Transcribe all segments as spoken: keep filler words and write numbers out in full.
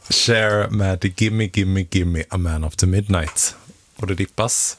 Cher med Gimme, Gimme, Gimme A Man After Midnight. Och det dippas.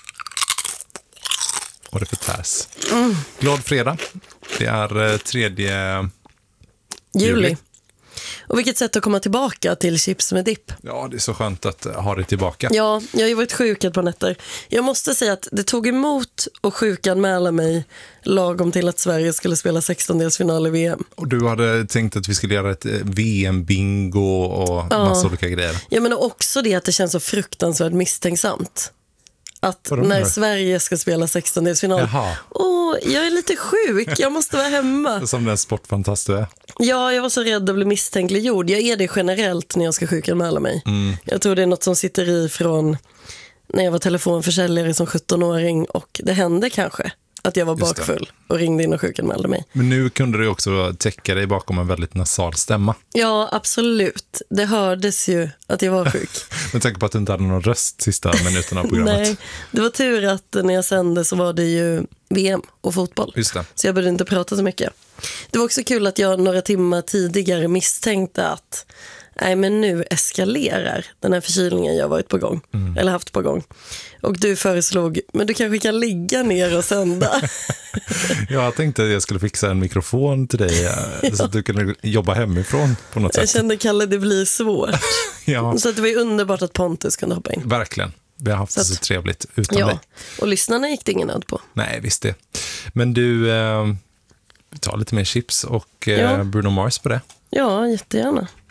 Och det förtärs. Mm. Glad fredag. Det är eh, tredje juli. juli. Och vilket sätt att komma tillbaka till chips med dipp. Ja, det är så skönt att ha det tillbaka. Ja, jag har ju varit sjuk ett par nätter. Jag måste säga att det tog emot att sjukanmäla mig lagom till att Sverige skulle spela sextondelsfinal i V M. Och du hade tänkt att vi skulle göra ett V M-bingo och ja. massa olika grejer. Ja, men också det att det känns så fruktansvärt misstänksamt. Att när menar? Sverige ska spela sextondelsfinal. Jaha. Åh, jag är lite sjuk, jag måste vara hemma. Som den sportfantast du är. Ja, jag var så rädd att bli misstänkliggjord. Jag är det generellt när jag ska sjukanmäla mig. Mm. Jag tror det är något som sitter i från när jag var telefonförsäljare som sjuttonåring. Och det hände kanske att jag var bakfull och ringde in och sjukanmälde mig. Men nu kunde du också täcka dig bakom en väldigt nasal stämma. Ja, absolut. Det hördes ju att jag var sjuk. Men tänk på att du inte hade någon röst sista minuterna av programmet. Nej, det var tur att när jag sände så var det ju V M och fotboll. Just det. Så jag började inte prata så mycket. Det var också kul att jag några timmar tidigare misstänkte att nej, men nu eskalerar den här förkylningen jag varit på gång. Mm. Eller haft på gång. Och du föreslog, men du kanske kan ligga ner och sända. Jag tänkte att jag skulle fixa en mikrofon till dig ja. Så att du kunde jobba hemifrån på något sätt. Jag kände, Kalle, det blir svårt. Ja. Så att det var ju underbart att Pontus kunde hoppa in. Verkligen. Vi har haft så det så att, trevligt utan ja. dig. Och lyssnarna gick det ingen nöd på. Nej, visst det. Men du, eh, vi tar lite mer chips och eh, ja. Bruno Mars på det. Ja, jättegärna.